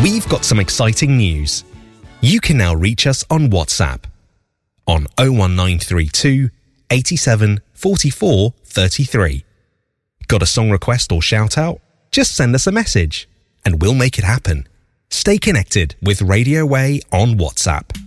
We've got some exciting news. You can now reach us on WhatsApp on 01932 87 44 33. Got a song request or shout out? Just send us a message and we'll make it happen. Stay connected with Radio Way on WhatsApp.